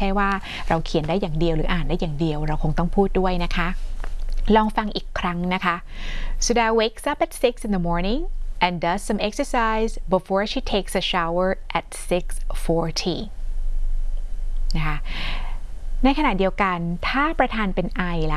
ช่ว่าเราเขียนได้อย่างเดียวหรืออ่านได้อย่างเดียวเราคงต้องพูดด้วยนะคะลองฟังอีกครั้งนะคะ Suda wakes up at 6 in the morning and does some exercise before she takes a shower at 6:40 นะคะในขณะเดียวกันถ้าประธานเป็น I ล่ะ